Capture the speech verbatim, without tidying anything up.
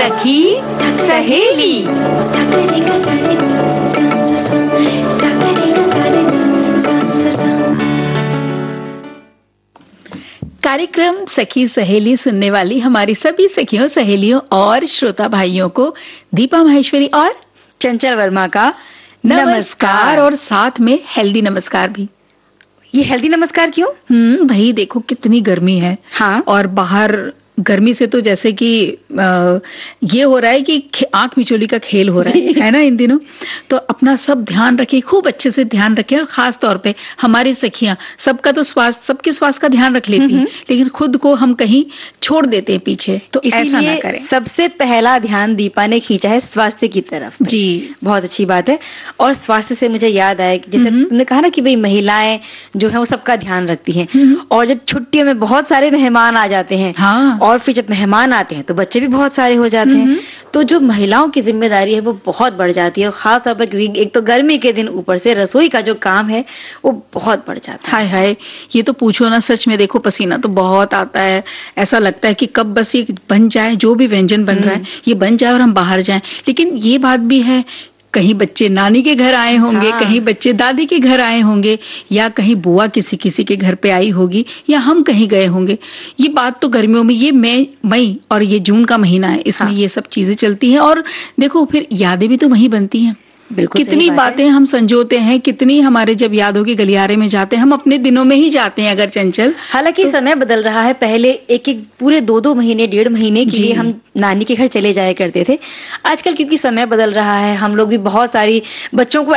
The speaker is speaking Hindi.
सखी सहेली। कार्यक्रम सखी सहेली सुनने वाली हमारी सभी सखियों, सहेलियों और श्रोता भाइयों को दीपा माहेश्वरी और चंचल वर्मा का नमस्कार, नमस्कार और साथ में हेल्दी नमस्कार भी। ये हेल्दी नमस्कार क्यों? हम्म भाई देखो कितनी गर्मी है। हाँ। और बाहर गर्मी से तो जैसे कि आ, ये हो रहा है कि आंख मिचोली का खेल हो रहा है है ना इन दिनों। तो अपना सब ध्यान रखें, खूब अच्छे से ध्यान रखें। और खास तौर पे हमारी सखियां, सबका तो स्वास्थ्य, सबके स्वास्थ्य का ध्यान रख लेती हैं, लेकिन खुद को हम कहीं छोड़ देते हैं पीछे, तो ऐसा ना करें। सबसे पहला ध्यान दीपा ने खींचा है स्वास्थ्य की तरफ। जी बहुत अच्छी बात है। और स्वास्थ्य से मुझे याद आया, जैसे तुमने कहा ना कि भाई महिलाएं जो है वो सबका ध्यान रखती हैं, और जब छुट्टियों में बहुत सारे मेहमान आ जाते हैं, हाँ। और फिर जब मेहमान आते हैं तो बच्चे भी बहुत सारे हो जाते हैं, तो जो महिलाओं की जिम्मेदारी है वो बहुत बढ़ जाती है। और खास तौर पर क्योंकि एक तो गर्मी के दिन ऊपर से रसोई का जो काम है वो बहुत बढ़ जाता है। हाय हाय, ये तो पूछो ना, सच में देखो पसीना तो बहुत आता है। ऐसा लगता है कि कब बस ये बन जाए, जो भी व्यंजन बन रहा है ये बन जाए और हम बाहर जाएं। लेकिन ये बात भी है, कहीं बच्चे नानी के घर आए होंगे, हाँ। कहीं बच्चे दादी के घर आए होंगे, या कहीं बुआ किसी किसी के घर पे आई होगी, या हम कहीं गए होंगे। ये बात तो गर्मियों में, ये मई मई और ये जून का महीना है, इसमें हाँ। ये सब चीजें चलती हैं। और देखो फिर यादें भी तो वहीं बनती हैं। बिल्कुल, कितनी बातें हम संजोते हैं, कितनी हमारे जब यादों के गलियारे में जाते हैं, हम अपने दिनों में ही जाते हैं अगर चंचल। हालांकि तो, समय बदल रहा है। पहले एक एक पूरे दो दो महीने डेढ़ महीने के लिए हम नानी के घर चले जाया करते थे। आजकल क्योंकि समय बदल रहा है, हम लोग भी बहुत सारी बच्चों को